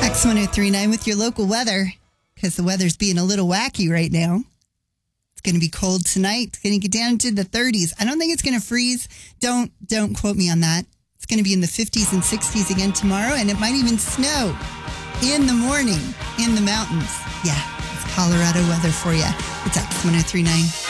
X1039 with your local weather, because the weather's being a little wacky right now. It's going to be cold tonight. It's going to get down into the 30s. I don't think it's going to freeze. Don't quote me on that. It's going to be in the 50s and 60s again tomorrow, and it might even snow in the morning in the mountains. Yeah, it's Colorado weather for you. It's X1039.